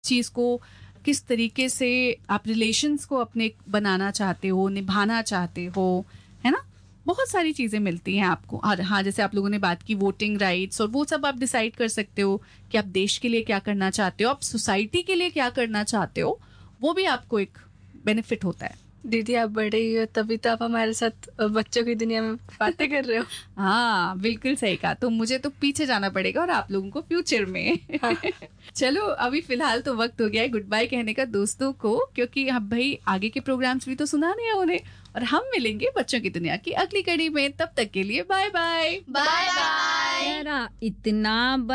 चीज़ को किस तरीके से आप रिलेशंस को अपने बनाना चाहते हो, निभाना चाहते हो, है ना? बहुत सारी चीज़ें मिलती हैं आपको। और हाँ, जैसे आप लोगों ने बात की वोटिंग राइट्स, और वो सब आप डिसाइड कर सकते हो कि आप देश के लिए क्या करना चाहते हो, आप सोसाइटी के लिए क्या करना चाहते हो, वो भी आपको एक बेनिफिट होता है। दीदी आप बड़े ही हो, तभी तो आप हमारे साथ बच्चों की दुनिया में बातें कर रहे हो। हाँ, बिल्कुल सही कहा। तो मुझे तो पीछे जाना पड़ेगा और आप लोगों को फ्यूचर में। हाँ। चलो, अभी फिलहाल तो वक्त हो गया है गुड बाय कहने का दोस्तों को, क्योंकि अब भाई आगे के प्रोग्राम्स भी तो सुनाने हैं उन्हें, और हम मिलेंगे बच्चों की दुनिया की अगली कड़ी में। तब तक के लिए बाय बाय। Bye bye. इतना